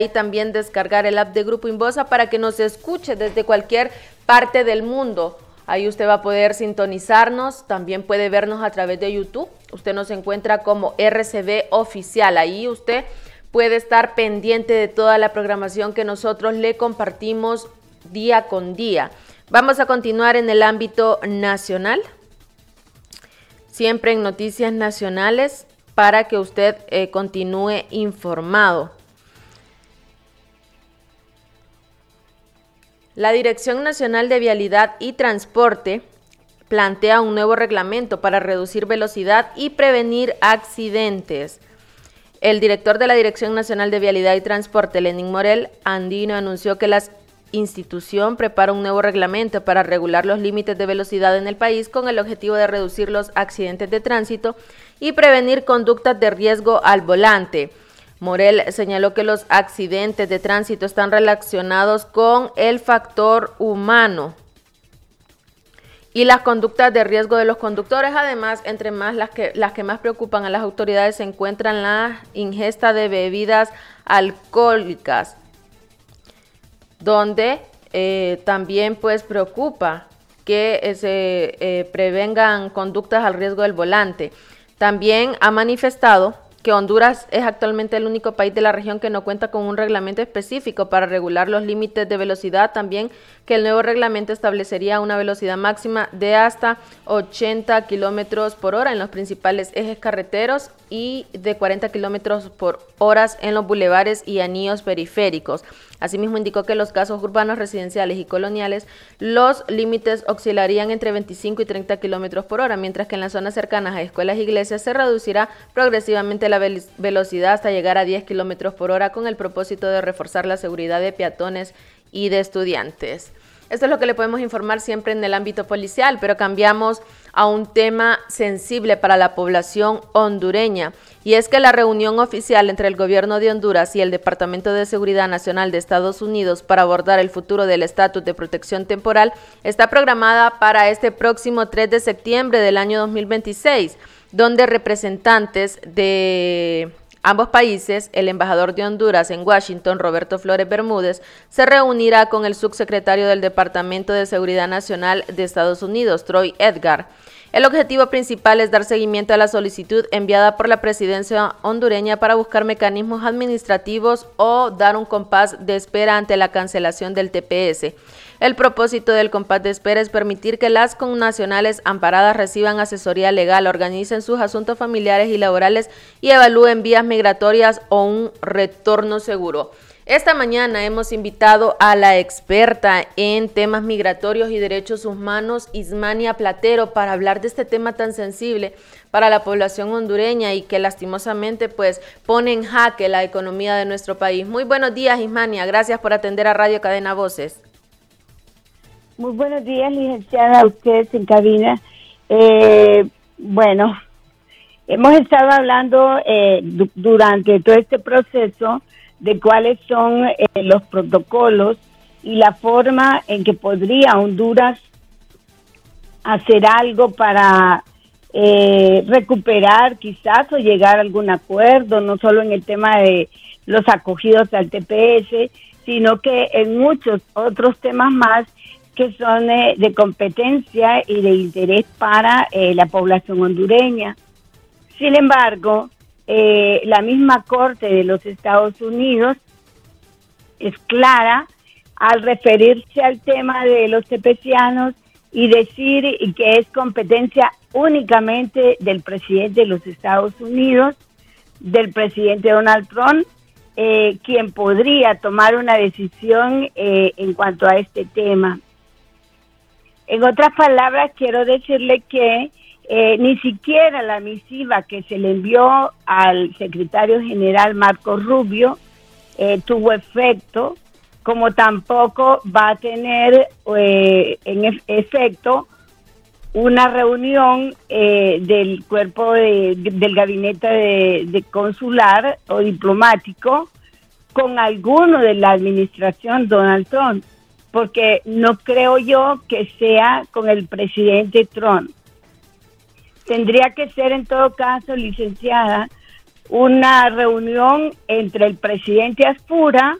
y también descargar el app de Grupo Inbosa para que nos escuche desde cualquier parte del mundo. Ahí usted va a poder sintonizarnos, también puede vernos a través de YouTube. Usted nos encuentra como RCB Oficial. Ahí usted puede estar pendiente de toda la programación que nosotros le compartimos día con día. Vamos a continuar en el ámbito nacional, siempre en noticias nacionales, para que usted continúe informado. La Dirección Nacional de Vialidad y Transporte plantea un nuevo reglamento para reducir velocidad y prevenir accidentes. El director de la Dirección Nacional de Vialidad y Transporte, Lenín Morel Andino, anunció que la institución prepara un nuevo reglamento para regular los límites de velocidad en el país con el objetivo de reducir los accidentes de tránsito y prevenir conductas de riesgo al volante. Morel señaló que los accidentes de tránsito están relacionados con el factor humano y las conductas de riesgo de los conductores. Además, entre más las que más preocupan a las autoridades se encuentran la ingesta de bebidas alcohólicas, donde también pues preocupa que se prevengan conductas al riesgo del volante. También ha manifestado que Honduras es actualmente el único país de la región que no cuenta con un reglamento específico para regular los límites de velocidad. También que el nuevo reglamento establecería una velocidad máxima de hasta 80 kilómetros por hora en los principales ejes carreteros y de 40 kilómetros por hora en los bulevares y anillos periféricos. Asimismo, indicó que en los casos urbanos, residenciales y coloniales, los límites oscilarían entre 25 y 30 kilómetros por hora, mientras que en las zonas cercanas a escuelas e iglesias se reducirá progresivamente la velocidad hasta llegar a 10 kilómetros por hora con el propósito de reforzar la seguridad de peatones y de estudiantes. Esto es lo que le podemos informar siempre en el ámbito policial, pero cambiamos a un tema sensible para la población hondureña, y es que la reunión oficial entre el gobierno de Honduras y el Departamento de Seguridad Nacional de Estados Unidos para abordar el futuro del estatus de protección temporal está programada para este próximo 3 de septiembre del año 2026, donde representantes de ambos países, el embajador de Honduras en Washington, Roberto Flores Bermúdez, se reunirá con el subsecretario del Departamento de Seguridad Nacional de Estados Unidos, Troy Edgar. El objetivo principal es dar seguimiento a la solicitud enviada por la presidencia hondureña para buscar mecanismos administrativos o dar un compás de espera ante la cancelación del TPS. El propósito del compás de espera es permitir que las connacionales amparadas reciban asesoría legal, organicen sus asuntos familiares y laborales y evalúen vías migratorias o un retorno seguro. Esta mañana hemos invitado a la experta en temas migratorios y derechos humanos, Ismania Platero, para hablar de este tema tan sensible para la población hondureña y que lastimosamente pues pone en jaque la economía de nuestro país. Muy buenos días, Ismania. Gracias por atender a Radio Cadena Voces. Muy buenos días, licenciada, a ustedes en cabina. Bueno, hemos estado hablando durante todo este proceso de cuáles son los protocolos y la forma en que podría Honduras hacer algo para recuperar quizás o llegar a algún acuerdo, no solo en el tema de los acogidos al TPS, sino que en muchos otros temas más que son de competencia y de interés para la población hondureña. Sin embargo, la misma Corte de los Estados Unidos es clara al referirse al tema de los tepecianos y decir que es competencia únicamente del presidente de los Estados Unidos, del presidente Donald Trump, quien podría tomar una decisión en cuanto a este tema. En otras palabras, quiero decirle que ni siquiera la misiva que se le envió al secretario general Marco Rubio tuvo efecto, como tampoco va a tener en efecto una reunión del cuerpo del gabinete de consular o diplomático con alguno de la administración Donald Trump, porque no creo yo que sea con el presidente Trump. Tendría que ser en todo caso, licenciada, una reunión entre el presidente Aspura